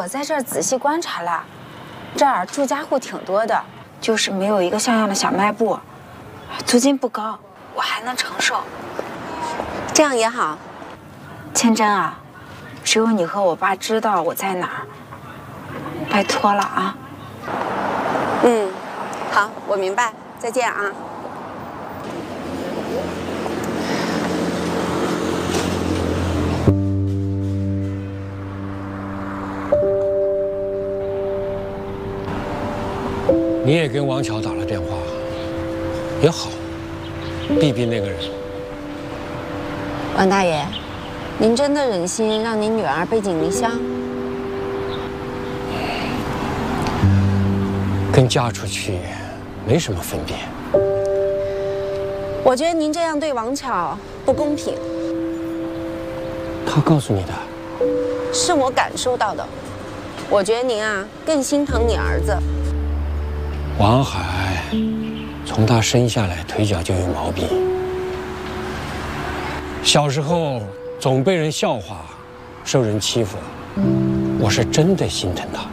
在这儿仔细观察了，这儿住家户挺多的，就是没有一个像样的小卖部，租金不高，我还能承受。 这样也好。 千真啊，只有你和我爸知道我在哪儿，拜托了啊。 嗯，好，我明白，再见啊。 你也跟王乔打了电话，也好，避避那个人。 王大爷，您真的忍心让您女儿背井离乡？ 跟嫁出去没什么分别。 我觉得您这样对王巧不公平。 他告诉你的？ 是我感受到的。我觉得您啊更心疼你儿子。 王海从他生下来腿脚就有毛病，小时候总被人笑话，受人欺负，我是真的心疼他。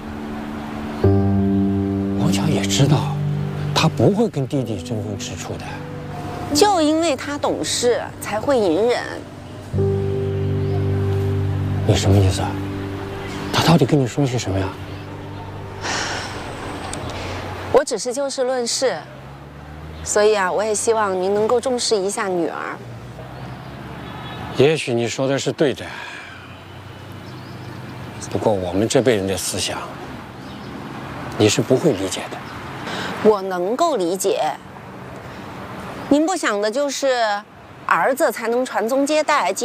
王巧也知道，他不会跟弟弟争风吃醋的。 就因为他懂事，才会隐忍。 你什么意思啊？他到底跟你说些什么呀？ 我只是就事论事，所以啊，我也希望您能够重视一下女儿。 也许你说的是对的，不过我们这辈人的思想，你是不会理解的。 我能够理解，您不想的就是儿子才能传宗接代。